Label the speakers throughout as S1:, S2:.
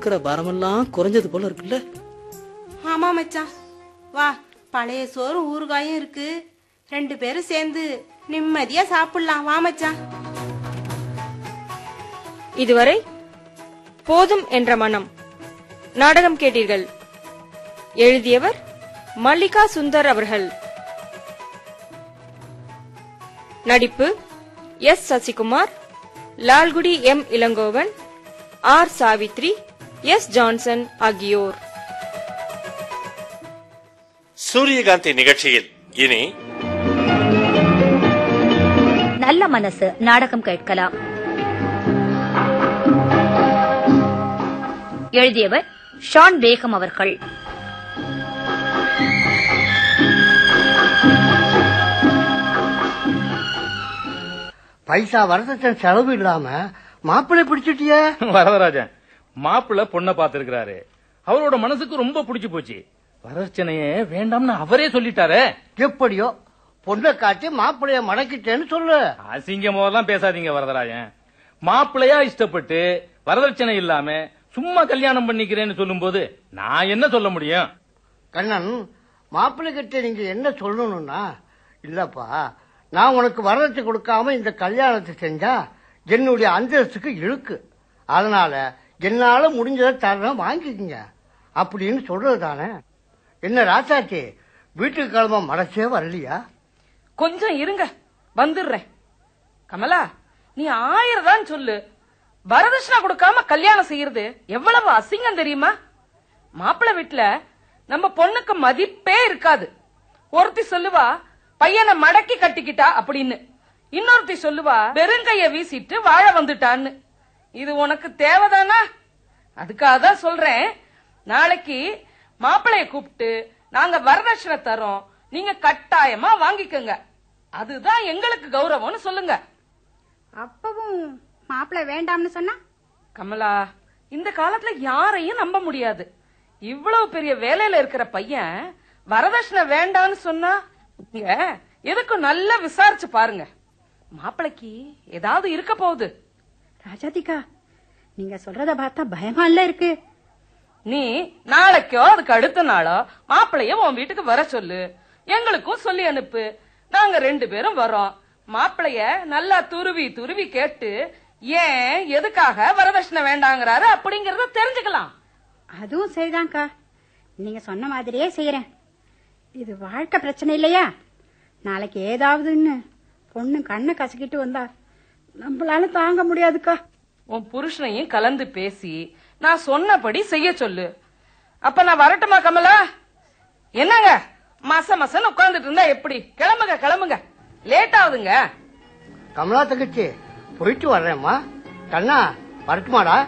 S1: சுமக்கிற பாரமெல்லாம் குறைஞ்சது போல இருக்குல்ல?
S2: ஆமா மச்சான், வா பழைய சோறு ஊறுகாயும் இருக்கு, 2 பேரும் சேர்ந்து நிம்மதியா சாப்பிடலாம். வா மச்சான்.
S3: இதுவரை போதும் என்ற மனம் நாடகம் கேட்டீர்கள். எழுதியவர் மல்லிகா சுந்தர் அவர்கள். நடிப்பு S Sasikumar, Lalgudi M Elangovan, R Savitri, S Johnson ஆகியோர்.
S4: சூரியகாந்தி நிகழ்ச்சியில் இனி
S5: நல்ல மனசு நாடகம் கேட்கலாம். எழுதியவர் ஷான் பேகம் அவர்கள்.
S6: பைசா வரதட்சணை செலவு இல்லாம மாப்பிள்ளை பிடிச்சிட்டிய?
S7: வரதராஜன் மாப்பிள்ளை பொண்ணை பாத்துருக்காரு, அவரோட மனசுக்கு ரொம்ப பிடிச்சு போச்சு. வரதட்சணையே வேண்டாம்னு அவரே சொல்லிட்டாரு.
S6: எப்படியோ பொண்ணை காட்டி மாப்பிள்ளைய மடக்கிட்டேன்னு சொல்லு.
S7: அசிங்கமோதான் பேசாதீங்க வரதராஜன். மாப்பிள்ளையா இஷ்டப்பட்டு வரதட்சணை இல்லாம சும்மா கல்யாணம் பண்ணிக்கிறேன்னு சொல்லும் போது நான் என்ன சொல்ல முடியும்?
S6: கண்ணன், மாப்பிள்ளை கிட்ட நீங்க என்ன சொல்லணும்னா, இல்லப்பா நான் உனக்கு வரதட்சணை கொடுக்காம இந்த கல்யாணத்தை செஞ்சா என்னுடைய அந்தஸ்துக்கு இழுக்கு, அதனால என்னால முடிஞ்சதை தரணும், வாங்கிக்கங்க அப்படின்னு சொல்றது தானே. என்ன ராசாச்சி, வீட்டுக்கு கிளம்ப மனசே வரலையா?
S8: கொஞ்சம் இருங்க, வந்துடுறேன். கமலா, நீ 1000 தான் சொல்லு, வரதட்சணை கொடுக்காம கல்யாணம் செய்யறது எவ்வளவு அசிங்கம் தெரியுமா? மாப்பிள்ளை வீட்டுல நம்ம பொண்ணுக்கு மதிப்பே இருக்காது. ஒருத்தி சொல்லுவா பையனை மடக்கி கட்டிக்கிட்டா அப்படின்னு, இன்னொருத்தி சொல்லுவா வெறுங்கைய வீசிட்டு வாழ வந்துட்டான்னு. இது உனக்கு தேவைதானா? அதுக்காக தான் சொல்றேன், நாளைக்கு மாப்பிள்ளைய கூப்பிட்டு நாங்க வரதட்சணை தரோம், நீங்க கட்டாயமா வாங்கிக்கோங்க, அதுதான் எங்களுக்கு கௌரவம்னு சொல்லுங்க.
S9: அப்பவும் மாப்பிள்ளை வேண்டாம்னு சொன்னா?
S8: கமலா, இந்த காலத்துல யாரையும் நம்ப முடியாது. இவ்வளவு பெரிய வேலையில இருக்கிற பையன் வரதட்சணை வேண்டான்னு சொன்னா எதுக்கும் நல்லா விசாரிச்சு பாருங்க. மாப்பிளைக்கு ஏதாவது இருக்க போகுது.
S9: ராஜாதிகா, நீங்க சொல்றத பார்த்தா பயமா இல்ல இருக்கு.
S8: நீ நாளைக்கோ அதுக்கு அடுத்த நாளோ மாப்பிளைய உன் வீட்டுக்கு வர சொல்லு, எங்களுக்கும் சொல்லி அனுப்பு. நாங்க 2 பேரும் வரோம். மாப்பிளைய நல்லா துருவி துருவி கேட்டு ஏன் எதுக்காக வரதட்சணை வேண்டாங்கிறாரு அப்படிங்கறத தெரிஞ்சுக்கலாம்.
S9: அதுவும் சரிதான்க்கா, நீங்க சொன்ன மாதிரியே செய்யறேன். இது வாழ்க்கை பிரச்சனை இல்லையா? நாளைக்கு ஏதாவதுன்னு பொண்ணு கண்ணை கசக்கிட்டு வந்தா நம்மளால தாங்க முடியாதுக்கா.
S8: உன் புருஷனையும் கலந்து பேசி நான் சொன்னபடி செய்ய சொல்லு. அப்ப நான் வரட்டுமா கமலா? என்னங்க மச மசன்னு உட்கார்ந்துட்டு இருந்தா எப்படி? கிளம்புங்க கிளம்புங்க, லேட் ஆகுதுங்க.
S6: கமலா தங்கச்சி, போயிட்டு வர்றேம்மா. கண்ணா, வரட்டுமாடா?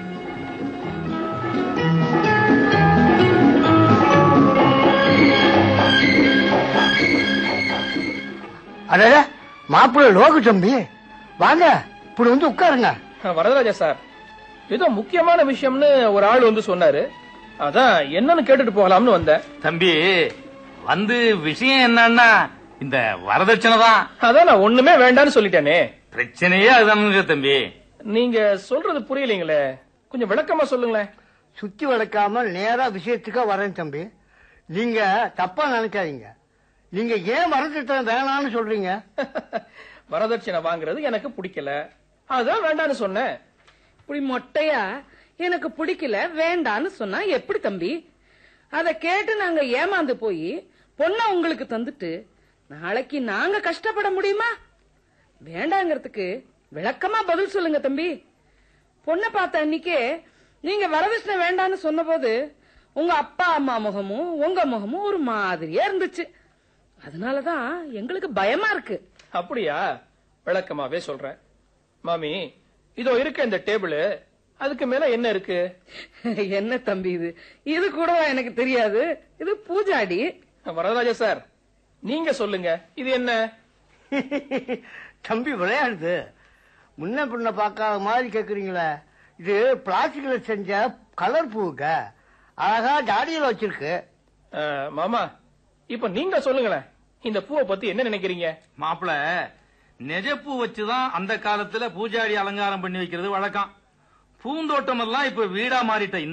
S6: அட மாப்பிள்ளை லோகு தம்பி, வாங்க இப்படி வந்து உட்காருங்க.
S7: வரதராஜா சார், ஏதோ முக்கியமான விஷயம்னு ஒரு ஆள் வந்து சொன்னாரு, அதான் என்னன்னு கேட்டுட்டு போகலாம்னு வந்தேன்.
S10: தம்பி, வந்து விஷயம் என்னன்னா இந்த வரதட்சணை தான்.
S7: அதான் நான் ஒண்ணுமே வேண்டான்னு சொல்லிட்டேனே.
S10: பிரச்சனையே அதுதானுங்க தம்பி.
S7: நீங்க சொல்றது புரியலீங்களே, கொஞ்சம் விளக்கமா சொல்லுங்களேன்.
S6: சுத்தி வளர்க்காம நேரா விஷயத்துக்கா வரேன் தம்பி. நீங்க தப்பா நினைக்காதீங்க. நீங்க ஏன் வரதட்சணை வேணாம்னு சொல்றீங்க?
S7: வரதட்சணை வாங்குறது எனக்கு பிடிக்கல, அதான் வேண்டான்னு சொன்னேன்.
S8: இப்படி மொட்டையா எனக்கு பிடிக்கல வேண்டான்னு சொன்னா எப்படி தம்பி? அத கேட்டு நாங்க ஏமாந்து போய் பொண்ண உங்களுக்கு தந்துட்டு நாளைக்கு நாங்க கஷ்டப்பட முடியுமா? வேண்டாங்கிறதுக்கு விளக்கமா பதில் சொல்லுங்க தம்பி. பொண்ணை பார்த்த அன்னைக்கே நீங்க வரதட்சணை வேண்டான்னு சொன்ன போது உங்க அப்பா அம்மா முகமும் உங்க முகமும் ஒரு மாதிரியா இருந்துச்சு. அதனாலதான் எங்களுக்கு பயமா இருக்கு.
S7: அப்படியா? விளக்கமாவே சொல்றேன் மாமி. இதோ இருக்க இந்த டேபிள், அதுக்கு மேல என்ன இருக்கு?
S8: என்ன தம்பி இது? இது கூட எனக்கு தெரியாது. இது பூஜாடி.
S7: வரதராஜா சார், நீங்க சொல்லுங்க, இது என்ன?
S6: தம்பி விளையாடுது. முன்ன பின்ன பார்க்காத மாதிரி கேக்குறீங்களே. இது பிளாஸ்டிக்ல செஞ்ச கலர் பூவுங்க, அழகா ஜாடியில வச்சிருக்கு.
S7: மாமா, இப்ப நீங்க சொல்லுங்களேன், இந்த பூவை பத்தி என்ன நினைக்கிறீங்க?
S10: மாப்பிள, நெஜப்பூ வச்சுதான் அந்த காலத்துல பூஜாடி அலங்காரம் பண்ணி வைக்கிறது வழக்கம். பூந்தோட்டம் எல்லாம் இப்ப வீடா மாறிட்ட